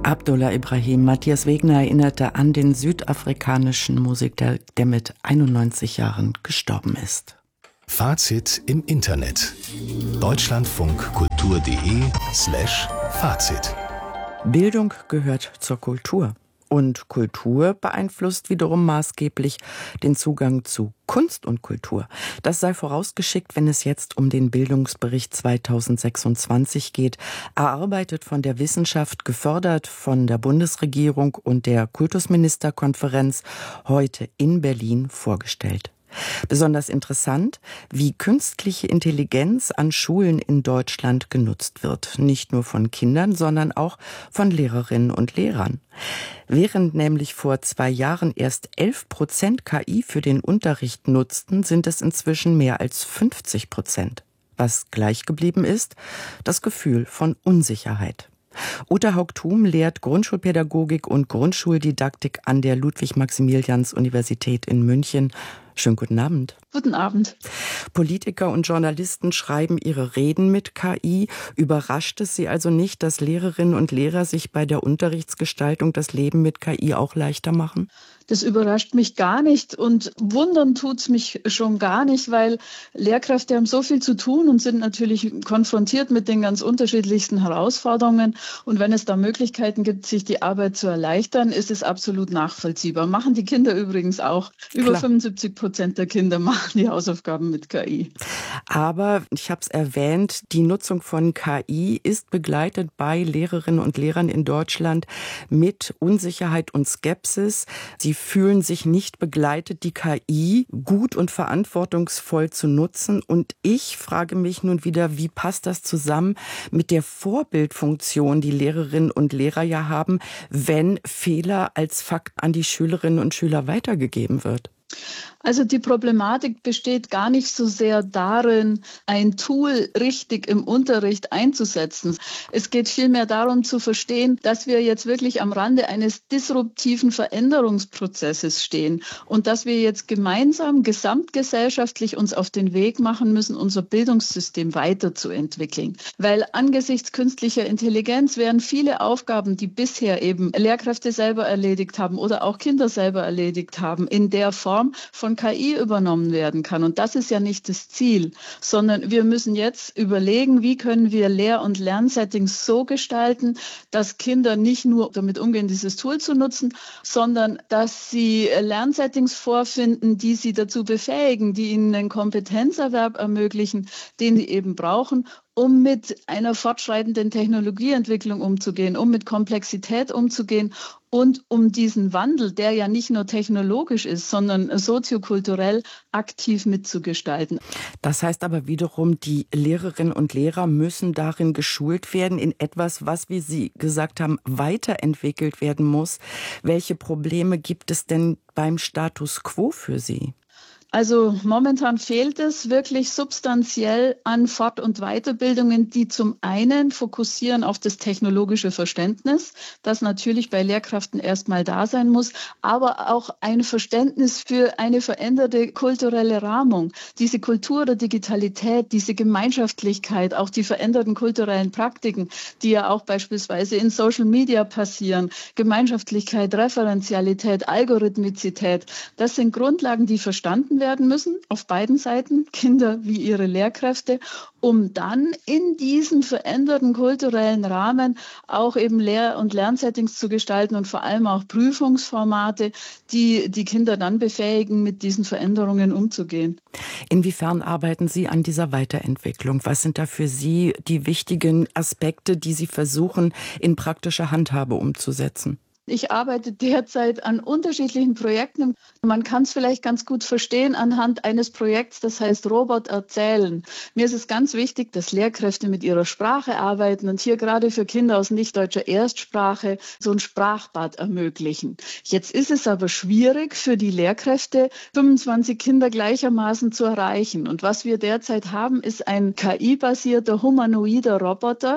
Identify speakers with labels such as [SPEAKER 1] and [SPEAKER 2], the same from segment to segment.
[SPEAKER 1] Abdullah Ibrahim. Matthias Wegner erinnerte an den südafrikanischen Musiker, der mit 91 Jahren gestorben ist.
[SPEAKER 2] Fazit im Internet. deutschlandfunkkultur.de/Fazit.
[SPEAKER 1] Bildung gehört zur Kultur. Und Kultur beeinflusst wiederum maßgeblich den Zugang zu Kunst und Kultur. Das sei vorausgeschickt, wenn es jetzt um den Bildungsbericht 2026 geht, erarbeitet von der Wissenschaft, gefördert von der Bundesregierung und der Kultusministerkonferenz, heute in Berlin vorgestellt. Besonders interessant, wie künstliche Intelligenz an Schulen in Deutschland genutzt wird. Nicht nur von Kindern, sondern auch von Lehrerinnen und Lehrern. Während nämlich vor 2 Jahren erst 11% KI für den Unterricht nutzten, sind es inzwischen mehr als 50%. Was gleich geblieben ist, das Gefühl von Unsicherheit. Uta Haug-Thum lehrt Grundschulpädagogik und Grundschuldidaktik an der Ludwig-Maximilians-Universität in München. Schönen guten Abend.
[SPEAKER 3] Guten Abend.
[SPEAKER 1] Politiker und Journalisten schreiben ihre Reden mit KI. Überrascht es Sie also nicht, dass Lehrerinnen und Lehrer sich bei der Unterrichtsgestaltung das Leben mit KI auch leichter machen?
[SPEAKER 3] Das überrascht mich gar nicht und wundern tut's mich schon gar nicht, weil Lehrkräfte haben so viel zu tun und sind natürlich konfrontiert mit den ganz unterschiedlichsten Herausforderungen. Und wenn es da Möglichkeiten gibt, sich die Arbeit zu erleichtern, ist es absolut nachvollziehbar. Machen die Kinder übrigens auch. Über 75% der Kinder machen die Hausaufgaben mit KI.
[SPEAKER 1] Aber, ich habe es erwähnt, die Nutzung von KI ist begleitet bei Lehrerinnen und Lehrern in Deutschland mit Unsicherheit und Skepsis. Sie fühlen sich nicht begleitet, die KI gut und verantwortungsvoll zu nutzen. Und ich frage mich nun wieder, wie passt das zusammen mit der Vorbildfunktion, die Lehrerinnen und Lehrer ja haben, wenn Fehler als Fakt an die Schülerinnen und Schüler weitergegeben wird?
[SPEAKER 3] Also die Problematik besteht gar nicht so sehr darin, ein Tool richtig im Unterricht einzusetzen. Es geht vielmehr darum zu verstehen, dass wir jetzt wirklich am Rande eines disruptiven Veränderungsprozesses stehen und dass wir jetzt gemeinsam, gesamtgesellschaftlich uns auf den Weg machen müssen, unser Bildungssystem weiterzuentwickeln. Weil angesichts künstlicher Intelligenz werden viele Aufgaben, die bisher eben Lehrkräfte selber erledigt haben oder auch Kinder selber erledigt haben, in der Form von KI übernommen werden kann. Und das ist ja nicht das Ziel, sondern wir müssen jetzt überlegen, wie können wir Lehr- und Lernsettings so gestalten, dass Kinder nicht nur damit umgehen, dieses Tool zu nutzen, sondern dass sie Lernsettings vorfinden, die sie dazu befähigen, die ihnen einen Kompetenzerwerb ermöglichen, den sie eben brauchen, um mit einer fortschreitenden Technologieentwicklung umzugehen, um mit Komplexität umzugehen und um diesen Wandel, der ja nicht nur technologisch ist, sondern soziokulturell aktiv mitzugestalten.
[SPEAKER 1] Das heißt aber wiederum, die Lehrerinnen und Lehrer müssen darin geschult werden, in etwas, was, wie Sie gesagt haben, weiterentwickelt werden muss. Welche Probleme gibt es denn beim Status quo für Sie?
[SPEAKER 3] Also momentan fehlt es wirklich substanziell an Fort- und Weiterbildungen, die zum einen fokussieren auf das technologische Verständnis, das natürlich bei Lehrkräften erstmal da sein muss, aber auch ein Verständnis für eine veränderte kulturelle Rahmung. Diese Kultur der Digitalität, diese Gemeinschaftlichkeit, auch die veränderten kulturellen Praktiken, die ja auch beispielsweise in Social Media passieren, Gemeinschaftlichkeit, Referenzialität, Algorithmizität, das sind Grundlagen, die verstanden werden müssen, auf beiden Seiten, Kinder wie ihre Lehrkräfte, um dann in diesem veränderten kulturellen Rahmen auch eben Lehr- und Lernsettings zu gestalten und vor allem auch Prüfungsformate, die die Kinder dann befähigen, mit diesen Veränderungen umzugehen.
[SPEAKER 1] Inwiefern arbeiten Sie an dieser Weiterentwicklung? Was sind da für Sie die wichtigen Aspekte, die Sie versuchen, in praktische Handhabe umzusetzen?
[SPEAKER 3] Ich arbeite derzeit an unterschiedlichen Projekten. Man kann es vielleicht ganz gut verstehen anhand eines Projekts, das heißt Robot erzählen. Mir ist es ganz wichtig, dass Lehrkräfte mit ihrer Sprache arbeiten und hier gerade für Kinder aus nicht-deutscher Erstsprache so ein Sprachbad ermöglichen. Jetzt ist es aber schwierig für die Lehrkräfte, 25 Kinder gleichermaßen zu erreichen. Und was wir derzeit haben, ist ein KI-basierter humanoider Roboter,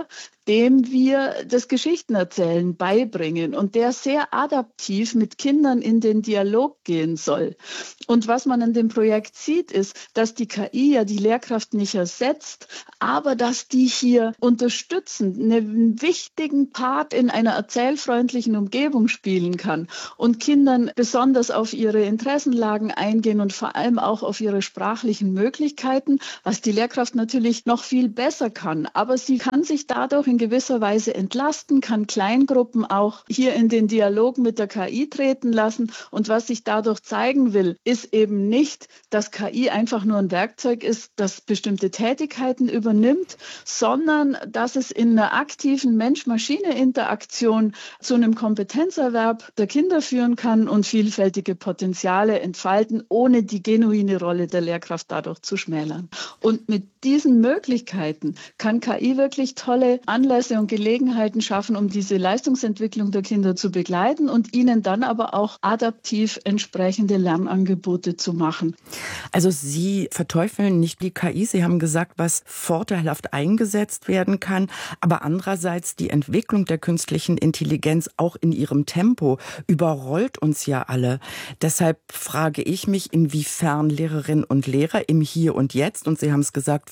[SPEAKER 3] dem wir das Geschichtenerzählen beibringen und der sehr adaptiv mit Kindern in den Dialog gehen soll. Und was man an dem Projekt sieht, ist, dass die KI ja die Lehrkraft nicht ersetzt, aber dass die hier unterstützend einen wichtigen Part in einer erzählfreundlichen Umgebung spielen kann und Kindern besonders auf ihre Interessenlagen eingehen und vor allem auch auf ihre sprachlichen Möglichkeiten, was die Lehrkraft natürlich noch viel besser kann. Aber sie kann sich dadurch in gewisser Weise entlasten, kann Kleingruppen auch hier in den Dialog mit der KI treten lassen. Und was sich dadurch zeigen will, ist eben nicht, dass KI einfach nur ein Werkzeug ist, das bestimmte Tätigkeiten übernimmt, sondern dass es in einer aktiven Mensch-Maschine-Interaktion zu einem Kompetenzerwerb der Kinder führen kann und vielfältige Potenziale entfalten, ohne die genuine Rolle der Lehrkraft dadurch zu schmälern. Und mit diesen Möglichkeiten kann KI wirklich tolle Anlässe und Gelegenheiten schaffen, um diese Leistungsentwicklung der Kinder zu begleiten und ihnen dann aber auch adaptiv entsprechende Lernangebote zu machen.
[SPEAKER 1] Also Sie verteufeln nicht die KI. Sie haben gesagt, was vorteilhaft eingesetzt werden kann, aber andererseits die Entwicklung der künstlichen Intelligenz auch in ihrem Tempo überrollt uns ja alle. Deshalb frage ich mich, inwiefern Lehrerinnen und Lehrer im Hier und Jetzt, und Sie haben es gesagt,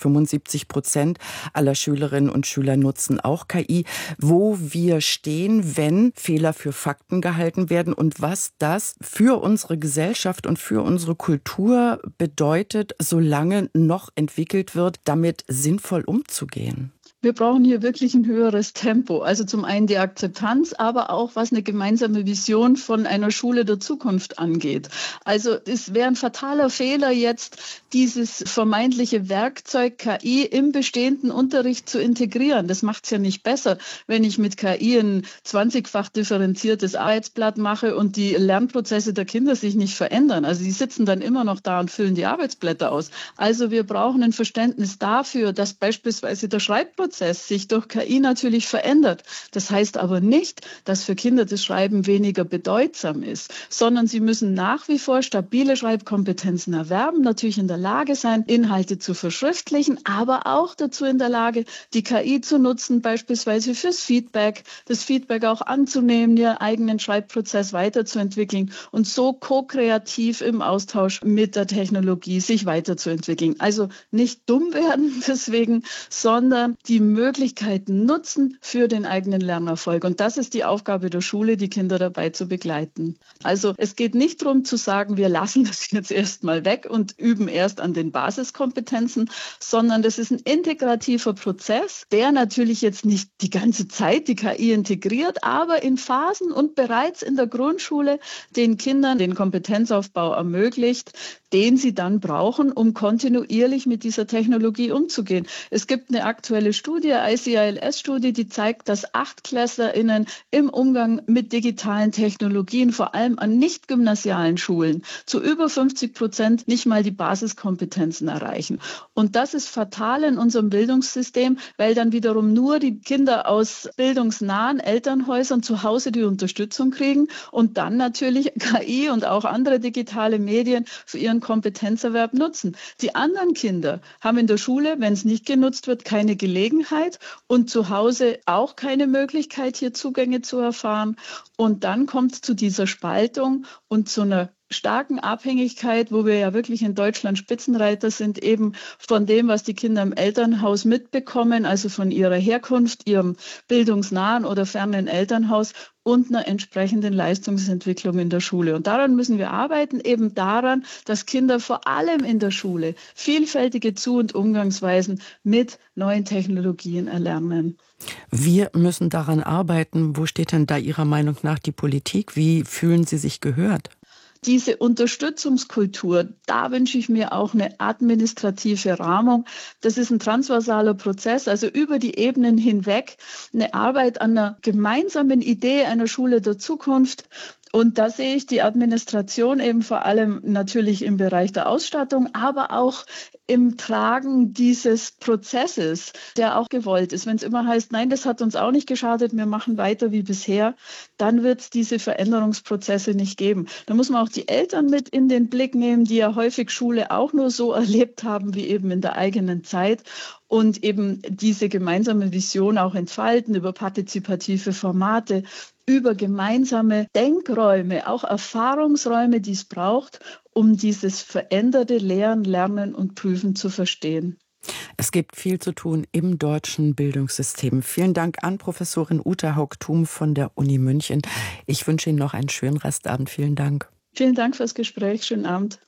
[SPEAKER 1] 75% aller Schülerinnen und Schüler nutzen auch KI, wo wir stehen, wenn Fehler für Fakten gehalten werden und was das für unsere Gesellschaft und für unsere Kultur bedeutet, solange noch entwickelt wird, damit sinnvoll umzugehen.
[SPEAKER 3] Wir brauchen hier wirklich ein höheres Tempo. Also zum einen die Akzeptanz, aber auch was eine gemeinsame Vision von einer Schule der Zukunft angeht. Also es wäre ein fataler Fehler jetzt, dieses vermeintliche Werkzeug KI im bestehenden Unterricht zu integrieren. Das macht es ja nicht besser, wenn ich mit KI ein 20-fach differenziertes Arbeitsblatt mache und die Lernprozesse der Kinder sich nicht verändern. Also die sitzen dann immer noch da und füllen die Arbeitsblätter aus. Also wir brauchen ein Verständnis dafür, dass beispielsweise der Schreibprozess sich durch KI natürlich verändert. Das heißt aber nicht, dass für Kinder das Schreiben weniger bedeutsam ist, sondern sie müssen nach wie vor stabile Schreibkompetenzen erwerben, natürlich in der Lage sein, Inhalte zu verschriftlichen, aber auch dazu in der Lage, die KI zu nutzen, beispielsweise fürs Feedback, das Feedback auch anzunehmen, ihren eigenen Schreibprozess weiterzuentwickeln und so ko-kreativ im Austausch mit der Technologie sich weiterzuentwickeln. Also nicht dumm werden deswegen, sondern die Möglichkeiten nutzen für den eigenen Lernerfolg. Und das ist die Aufgabe der Schule, die Kinder dabei zu begleiten. Also es geht nicht darum zu sagen, wir lassen das jetzt erstmal weg und üben erst an den Basiskompetenzen, sondern das ist ein integrativer Prozess, der natürlich jetzt nicht die ganze Zeit die KI integriert, aber in Phasen und bereits in der Grundschule den Kindern den Kompetenzaufbau ermöglicht, den sie dann brauchen, um kontinuierlich mit dieser Technologie umzugehen. Es gibt eine aktuelle Studie, ICILS-Studie, die zeigt, dass AchtklässlerInnen im Umgang mit digitalen Technologien, vor allem an nicht-gymnasialen Schulen, zu über 50% nicht mal die Basiskompetenzen erreichen. Und das ist fatal in unserem Bildungssystem, weil dann wiederum nur die Kinder aus bildungsnahen Elternhäusern zu Hause die Unterstützung kriegen und dann natürlich KI und auch andere digitale Medien für ihren Kompetenzerwerb nutzen. Die anderen Kinder haben in der Schule, wenn es nicht genutzt wird, keine Gelegenheit und zu Hause auch keine Möglichkeit, hier Zugänge zu erfahren. Und dann kommt es zu dieser Spaltung und zu einer starken Abhängigkeit, wo wir ja wirklich in Deutschland Spitzenreiter sind, eben von dem, was die Kinder im Elternhaus mitbekommen, also von ihrer Herkunft, ihrem bildungsnahen oder fernen Elternhaus und einer entsprechenden Leistungsentwicklung in der Schule. Und daran müssen wir arbeiten, eben daran, dass Kinder vor allem in der Schule vielfältige Zu- und Umgangsweisen mit neuen Technologien erlernen.
[SPEAKER 1] Wir müssen daran arbeiten. Wo steht denn da Ihrer Meinung nach die Politik? Wie fühlen Sie sich gehört?
[SPEAKER 3] Diese Unterstützungskultur, da wünsche ich mir auch eine administrative Rahmung. Das ist ein transversaler Prozess, also über die Ebenen hinweg eine Arbeit an einer gemeinsamen Idee einer Schule der Zukunft. Und da sehe ich die Administration eben vor allem natürlich im Bereich der Ausstattung, aber auch im Tragen dieses Prozesses, der auch gewollt ist. Wenn es immer heißt, nein, das hat uns auch nicht geschadet, wir machen weiter wie bisher, dann wird es diese Veränderungsprozesse nicht geben. Da muss man auch die Eltern mit in den Blick nehmen, die ja häufig Schule auch nur so erlebt haben wie eben in der eigenen Zeit. und eben diese gemeinsame Vision auch entfalten über partizipative Formate, über gemeinsame Denkräume, auch Erfahrungsräume, die es braucht, um dieses veränderte Lehren, Lernen und Prüfen zu verstehen.
[SPEAKER 1] Es gibt viel zu tun im deutschen Bildungssystem. Vielen Dank an Professorin Ute Haug-Thum von der Uni München. Ich wünsche Ihnen noch einen schönen Restabend. Vielen Dank.
[SPEAKER 3] Vielen Dank fürs Gespräch. Schönen Abend.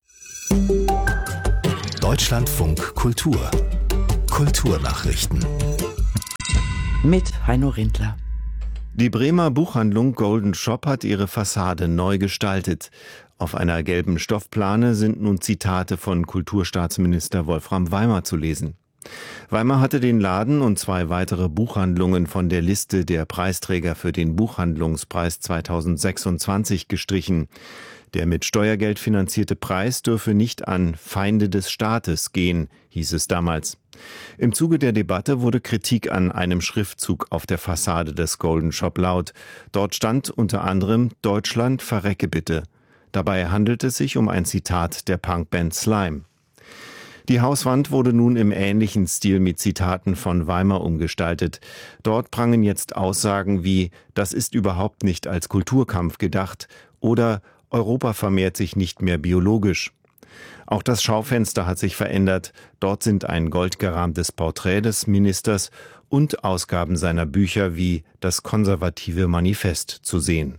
[SPEAKER 2] Deutschlandfunk Kultur. Kulturnachrichten.
[SPEAKER 1] Mit Heino Rindler.
[SPEAKER 4] Die Bremer Buchhandlung Golden Shop hat ihre Fassade neu gestaltet. Auf einer gelben Stoffplane sind nun Zitate von Kulturstaatsminister Wolfram Weimer zu lesen. Weimer hatte den Laden und 2 weitere Buchhandlungen von der Liste der Preisträger für den Buchhandlungspreis 2026 gestrichen. Der mit Steuergeld finanzierte Preis dürfe nicht an Feinde des Staates gehen, hieß es damals. Im Zuge der Debatte wurde Kritik an einem Schriftzug auf der Fassade des Golden Shop laut. Dort stand unter anderem »Deutschland, verrecke bitte«. Dabei handelt es sich um ein Zitat der Punkband Slime. Die Hauswand wurde nun im ähnlichen Stil mit Zitaten von Weimer umgestaltet. Dort prangen jetzt Aussagen wie »Das ist überhaupt nicht als Kulturkampf gedacht« oder »Europa vermehrt sich nicht mehr biologisch«. Auch das Schaufenster hat sich verändert. Dort sind ein goldgerahmtes Porträt des Ministers und Ausgaben seiner Bücher wie »Das konservative Manifest« zu sehen.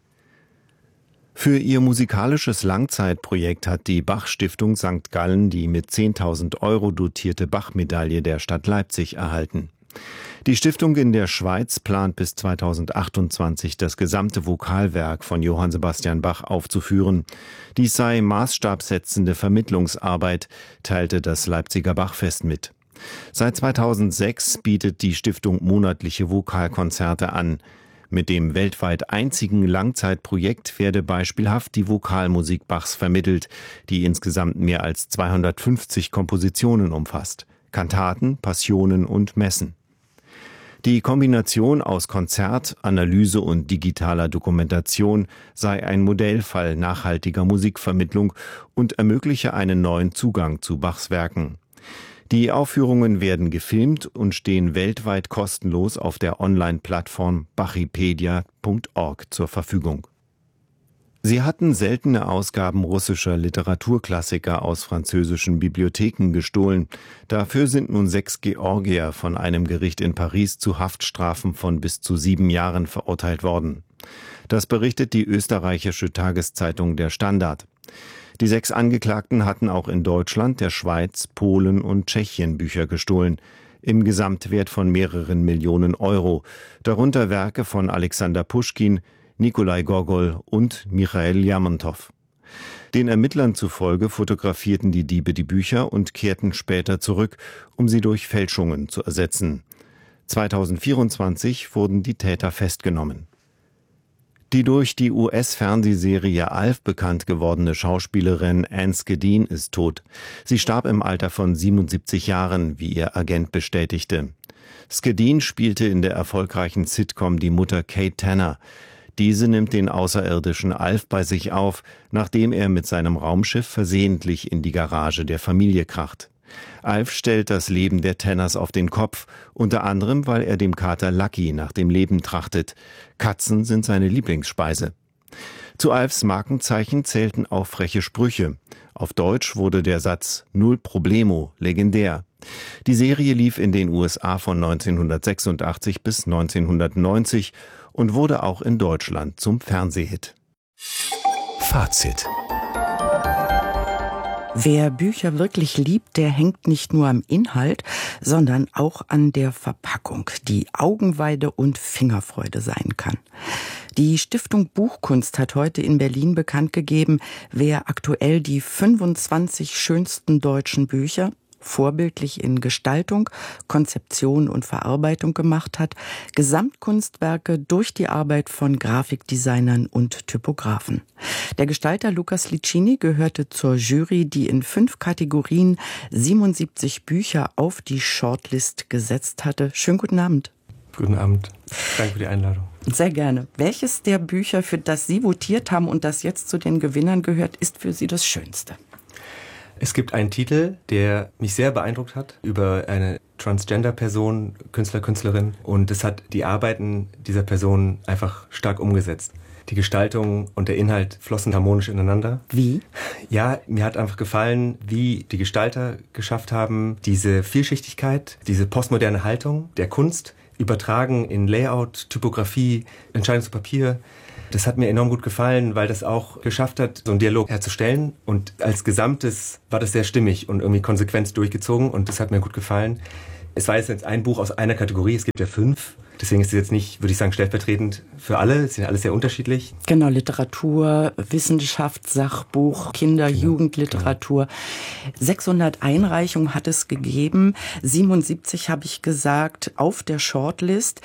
[SPEAKER 4] Für ihr musikalisches Langzeitprojekt hat die Bach-Stiftung St. Gallen die mit 10.000 € dotierte Bach-Medaille der Stadt Leipzig erhalten. Die Stiftung in der Schweiz plant bis 2028 das gesamte Vokalwerk von Johann Sebastian Bach aufzuführen. Dies sei maßstabsetzende Vermittlungsarbeit, teilte das Leipziger Bachfest mit. Seit 2006 bietet die Stiftung monatliche Vokalkonzerte an. Mit dem weltweit einzigen Langzeitprojekt werde beispielhaft die Vokalmusik Bachs vermittelt, die insgesamt mehr als 250 Kompositionen umfasst. Kantaten, Passionen und Messen. Die Kombination aus Konzert, Analyse und digitaler Dokumentation sei ein Modellfall nachhaltiger Musikvermittlung und ermögliche einen neuen Zugang zu Bachs Werken. Die Aufführungen werden gefilmt und stehen weltweit kostenlos auf der Online-Plattform bachipedia.org zur Verfügung. Sie hatten seltene Ausgaben russischer Literaturklassiker aus französischen Bibliotheken gestohlen. Dafür sind nun 6 Georgier von einem Gericht in Paris zu Haftstrafen von bis zu 7 Jahren verurteilt worden. Das berichtet die österreichische Tageszeitung Der Standard. Die 6 Angeklagten hatten auch in Deutschland, der Schweiz, Polen und Tschechien Bücher gestohlen, im Gesamtwert von mehreren Millionen Euro, darunter Werke von Alexander Puschkin, Nikolai Gogol und Michail Lermontow. Den Ermittlern zufolge fotografierten die Diebe die Bücher und kehrten später zurück, um sie durch Fälschungen zu ersetzen. 2024 wurden die Täter festgenommen. Die durch die US-Fernsehserie Alf bekannt gewordene Schauspielerin Anne Skedin ist tot. Sie starb im Alter von 77 Jahren, wie ihr Agent bestätigte. Skedin spielte in der erfolgreichen Sitcom die Mutter Kate Tanner. Diese nimmt den außerirdischen Alf bei sich auf, nachdem er mit seinem Raumschiff versehentlich in die Garage der Familie kracht. Alf stellt das Leben der Tanners auf den Kopf, unter anderem, weil er dem Kater Lucky nach dem Leben trachtet. Katzen sind seine Lieblingsspeise. Zu Alfs Markenzeichen zählten auch freche Sprüche. Auf Deutsch wurde der Satz »Null Problemo« legendär. Die Serie lief in den USA von 1986 bis 1990 und wurde auch in Deutschland zum Fernsehhit.
[SPEAKER 2] Fazit.
[SPEAKER 1] Wer Bücher wirklich liebt, der hängt nicht nur am Inhalt, sondern auch an der Verpackung, die Augenweide und Fingerfreude sein kann. Die Stiftung Buchkunst hat heute in Berlin bekannt gegeben, wer aktuell die 25 schönsten deutschen Bücher vorbildlich in Gestaltung, Konzeption und Verarbeitung gemacht hat, Gesamtkunstwerke durch die Arbeit von Grafikdesignern und Typografen. Der Gestalter Lukas Licini gehörte zur Jury, die in 5 Kategorien 77 Bücher auf die Shortlist gesetzt hatte. Schönen guten Abend.
[SPEAKER 5] Guten Abend. Danke für die Einladung.
[SPEAKER 1] Sehr gerne. Welches der Bücher, für das Sie votiert haben und das jetzt zu den Gewinnern gehört, ist für Sie das Schönste?
[SPEAKER 5] Es gibt einen Titel, der mich sehr beeindruckt hat, über eine Transgender-Person, Künstler, Künstlerin. Und es hat die Arbeiten dieser Person einfach stark umgesetzt. Die Gestaltung und der Inhalt flossen harmonisch ineinander.
[SPEAKER 1] Wie?
[SPEAKER 5] Ja, mir hat einfach gefallen, wie die Gestalter geschafft haben, diese Vielschichtigkeit, diese postmoderne Haltung der Kunst übertragen in Layout, Typografie, Entscheidung zu Papier. Das hat mir enorm gut gefallen, weil das auch geschafft hat, so einen Dialog herzustellen. Und als Gesamtes war das sehr stimmig und irgendwie konsequent durchgezogen. Und das hat mir gut gefallen. Es war jetzt ein Buch aus einer Kategorie, es gibt ja 5. Deswegen ist es jetzt nicht, würde ich sagen, stellvertretend für alle. Es sind alles sehr unterschiedlich.
[SPEAKER 1] Genau, Literatur, Wissenschaft, Sachbuch, Kinder-, Jugendliteratur. 600 Einreichungen hat es gegeben. 77 habe ich gesagt auf der Shortlist.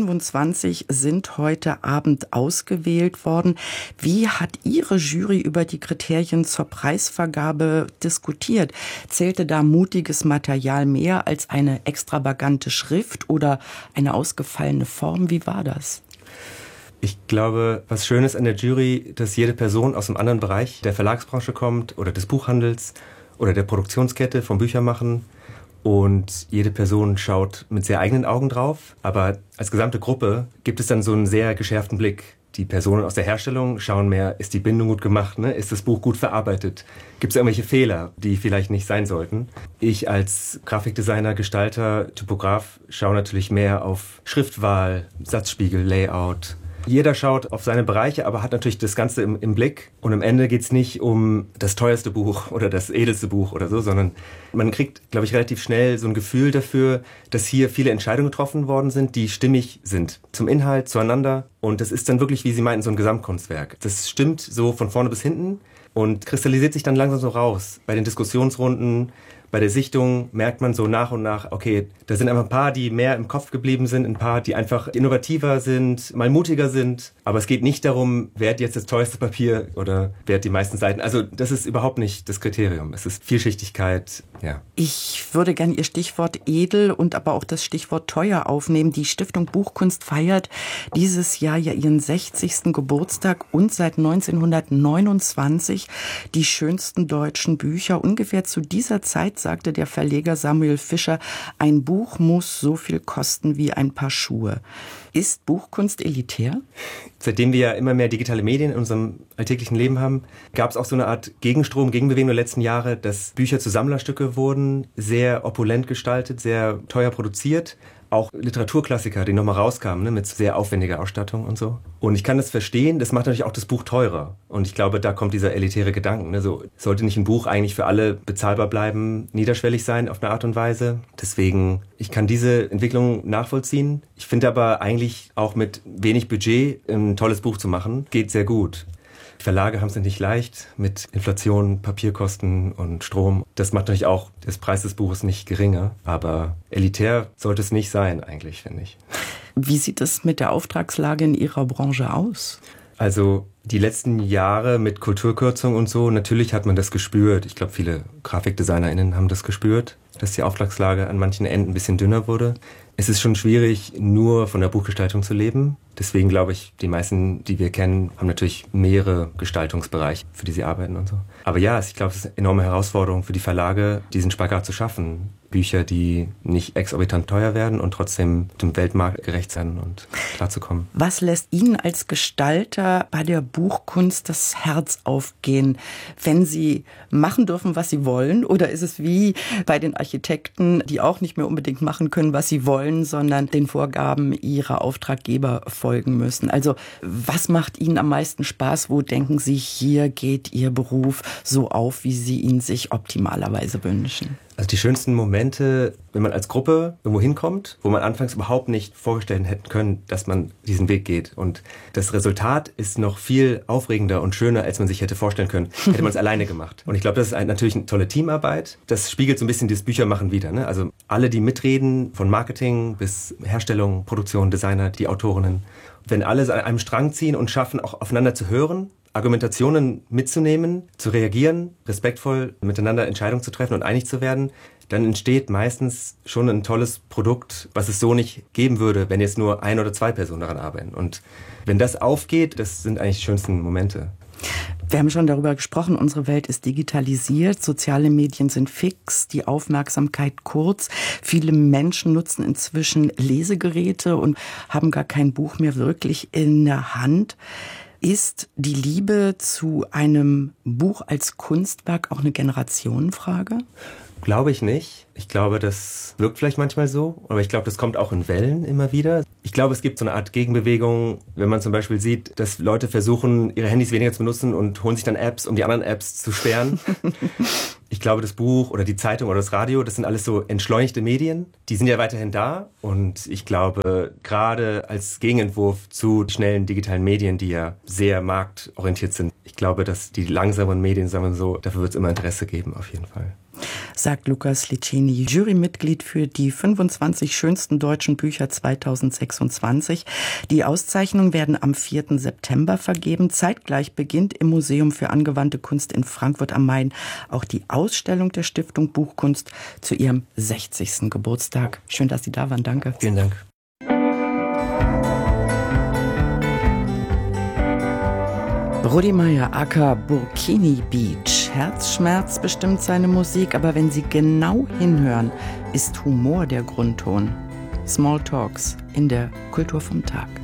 [SPEAKER 1] 25 sind heute Abend ausgewählt worden. Wie hat Ihre Jury über die Kriterien zur Preisvergabe diskutiert? Zählte da mutiges Material mehr als eine extravagante Schrift oder eine ausgefallene Form? Wie war das?
[SPEAKER 5] Ich glaube, was schön ist an der Jury, dass jede Person aus einem anderen Bereich der Verlagsbranche kommt oder des Buchhandels oder der Produktionskette vom Büchermachen. Und jede Person schaut mit sehr eigenen Augen drauf. Aber als gesamte Gruppe gibt es dann so einen sehr geschärften Blick. Die Personen aus der Herstellung schauen mehr, ist die Bindung gut gemacht, ne? Ist das Buch gut verarbeitet? Gibt es irgendwelche Fehler, die vielleicht nicht sein sollten? Ich als Grafikdesigner, Gestalter, Typograf schaue natürlich mehr auf Schriftwahl, Satzspiegel, Layout. Jeder schaut auf seine Bereiche, aber hat natürlich das Ganze im Blick. Und am Ende geht es nicht um das teuerste Buch oder das edelste Buch oder so, sondern man kriegt, glaube ich, relativ schnell so ein Gefühl dafür, dass hier viele Entscheidungen getroffen worden sind, die stimmig sind. Zum Inhalt, zueinander. Und das ist dann wirklich, wie Sie meinten, so ein Gesamtkunstwerk. Das stimmt so von vorne bis hinten und kristallisiert sich dann langsam so raus. Bei den Diskussionsrunden, bei der Sichtung merkt man so nach und nach, okay, da sind einfach ein paar, die mehr im Kopf geblieben sind, ein paar, die einfach innovativer sind, mal mutiger sind. Aber es geht nicht darum, wer hat jetzt das teuerste Papier oder wer hat die meisten Seiten. Also das ist überhaupt nicht das Kriterium. Es ist Vielschichtigkeit, ja.
[SPEAKER 1] Ich würde gerne Ihr Stichwort edel und aber auch das Stichwort teuer aufnehmen. Die Stiftung Buchkunst feiert dieses Jahr ja ihren 60. Geburtstag und seit 1929 die schönsten deutschen Bücher. Ungefähr zu dieser Zeit sagte der Verleger Samuel Fischer, ein Buch muss so viel kosten wie ein Paar Schuhe. Ist Buchkunst elitär?
[SPEAKER 5] Seitdem wir ja immer mehr digitale Medien in unserem alltäglichen Leben haben, gab es auch so eine Art Gegenstrom, Gegenbewegung der letzten Jahre, dass Bücher zu Sammlerstücke wurden, sehr opulent gestaltet, sehr teuer produziert. Auch Literaturklassiker, die nochmal rauskamen, ne, mit sehr aufwendiger Ausstattung und so. Und ich kann das verstehen, das macht natürlich auch das Buch teurer. Und ich glaube, da kommt dieser elitäre Gedanke. Ne, so, sollte nicht ein Buch eigentlich für alle bezahlbar bleiben, niederschwellig sein auf eine Art und Weise. Deswegen, ich kann diese Entwicklung nachvollziehen. Ich finde aber eigentlich auch mit wenig Budget ein tolles Buch zu machen, geht sehr gut. Verlage haben es nicht leicht mit Inflation, Papierkosten und Strom. Das macht natürlich auch den Preis des Buches nicht geringer. Aber elitär sollte es nicht sein eigentlich, finde ich.
[SPEAKER 1] Wie sieht es mit der Auftragslage in Ihrer Branche aus?
[SPEAKER 5] Also die letzten Jahre mit Kulturkürzung und so, natürlich hat man das gespürt. Ich glaube, viele GrafikdesignerInnen haben das gespürt, dass die Auftragslage an manchen Enden ein bisschen dünner wurde. Es ist schon schwierig, nur von der Buchgestaltung zu leben. Deswegen glaube ich, die meisten, die wir kennen, haben natürlich mehrere Gestaltungsbereiche, für die sie arbeiten und so. Aber ja, ich glaube, es ist eine enorme Herausforderung für die Verlage, diesen Spagat zu schaffen. Bücher, die nicht exorbitant teuer werden und trotzdem dem Weltmarkt gerecht sein und klarzukommen.
[SPEAKER 1] Was lässt Ihnen als Gestalter bei der Buchkunst das Herz aufgehen, wenn Sie machen dürfen, was Sie wollen? Oder ist es wie bei den Architekten, die auch nicht mehr unbedingt machen können, was sie wollen, sondern den Vorgaben ihrer Auftraggeber folgen müssen? Also was macht Ihnen am meisten Spaß? Wo denken Sie, hier geht Ihr Beruf so auf, wie Sie ihn sich optimalerweise wünschen?
[SPEAKER 5] Also die schönsten Momente, wenn man als Gruppe irgendwo hinkommt, wo man anfangs überhaupt nicht vorgestellt hätte können, dass man diesen Weg geht. Und das Resultat ist noch viel aufregender und schöner, als man sich hätte vorstellen können, hätte man es alleine gemacht. Und ich glaube, das ist natürlich eine tolle Teamarbeit. Das spiegelt so ein bisschen das Büchermachen wider, ne? Also alle, die mitreden, von Marketing bis Herstellung, Produktion, Designer, die Autorinnen. Wenn alle an einem Strang ziehen und schaffen, auch aufeinander zu hören, Argumentationen mitzunehmen, zu reagieren, respektvoll miteinander Entscheidungen zu treffen und einig zu werden, dann entsteht meistens schon ein tolles Produkt, was es so nicht geben würde, wenn jetzt nur 1 oder 2 Personen daran arbeiten. Und wenn das aufgeht, das sind eigentlich die schönsten Momente.
[SPEAKER 1] Wir haben schon darüber gesprochen, unsere Welt ist digitalisiert, soziale Medien sind fix, die Aufmerksamkeit kurz. Viele Menschen nutzen inzwischen Lesegeräte und haben gar kein Buch mehr wirklich in der Hand. Ist die Liebe zu einem Buch als Kunstwerk auch eine Generationenfrage?
[SPEAKER 5] Glaube ich nicht. Ich glaube, das wirkt vielleicht manchmal so, aber ich glaube, das kommt auch in Wellen immer wieder. Ich glaube, es gibt so eine Art Gegenbewegung, wenn man zum Beispiel sieht, dass Leute versuchen, ihre Handys weniger zu benutzen und holen sich dann Apps, um die anderen Apps zu sperren. Ich glaube, das Buch oder die Zeitung oder das Radio, das sind alles so entschleunigte Medien. Die sind ja weiterhin da und ich glaube, gerade als Gegenentwurf zu schnellen digitalen Medien, die ja sehr marktorientiert sind, ich glaube, dass die langsamen Medien, sagen wir so, dafür wird es immer Interesse geben, auf jeden Fall.
[SPEAKER 1] Sagt Lukas Liceni, Jurymitglied für die 25 schönsten deutschen Bücher 2026. Die Auszeichnungen werden am 4. September vergeben. Zeitgleich beginnt im Museum für angewandte Kunst in Frankfurt am Main auch die Ausstellung der Stiftung Buchkunst zu ihrem 60. Geburtstag. Schön, dass Sie da waren. Danke.
[SPEAKER 5] Vielen Dank.
[SPEAKER 1] Rudi Meier, aka Burkini Beach. Herzschmerz bestimmt seine Musik, aber wenn Sie genau hinhören, ist Humor der Grundton. Small Talks in der Kultur vom Tag.